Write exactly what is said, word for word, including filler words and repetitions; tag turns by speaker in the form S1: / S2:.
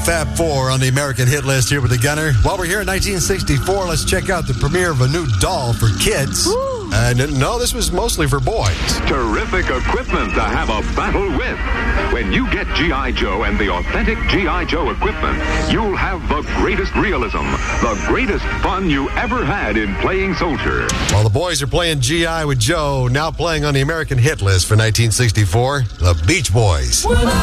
S1: Fab Four on the American hit list here with the Gunner. While we're here in nineteen sixty-four, let's check out the premiere of a new doll for kids. And uh, no, this was mostly for boys.
S2: Terrific equipment to have a battle with. When you get G I. Joe and the authentic G I. Joe equipment, you'll have the greatest realism, the greatest fun you ever had in playing soldier.
S1: While the boys are playing G I with Joe, now playing on the American hit list for nineteen sixty-four, the Beach Boys.